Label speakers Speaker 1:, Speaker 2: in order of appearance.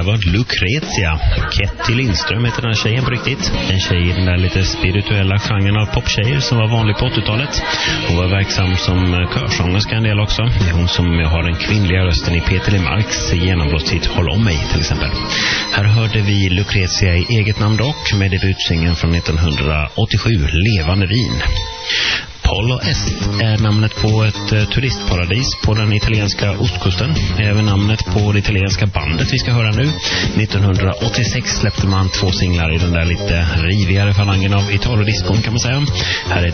Speaker 1: var Lucrezia. Ketty Lindström heter den här tjejen på riktigt. En tjej i den där lite spirituella genren av poptjejer som var vanlig på 80-talet. Hon var verksam som körsångerska en del också. Det är hon som har den kvinnliga rösten i Peter Lemarks genombrottshit Håll om mig till exempel. Här hörde vi Lucrezia i eget namn dock med debutsingen från 1987, Levande vin. Polo Est är namnet på ett turistparadis på den italienska ostkusten. Även namnet på det italienska bandet vi ska höra nu. 1986 släppte man 2 singlar i den där lite rivigare falangen av Italo-diskon kan man säga. Här är